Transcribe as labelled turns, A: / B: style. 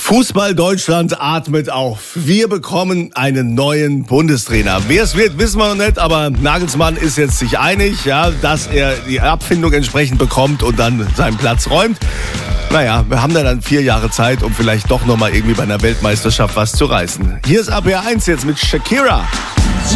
A: Fußball Deutschland atmet auf. Wir bekommen einen neuen Bundestrainer. Wer es wird, wissen wir noch nicht, aber Nagelsmann ist jetzt sich einig, ja, dass er die Abfindung entsprechend bekommt und dann seinen Platz räumt. Naja, wir haben dann 4 Jahre Zeit, um vielleicht doch nochmal irgendwie bei einer Weltmeisterschaft was zu reißen. Hier ist RPR 1 jetzt mit Shakira.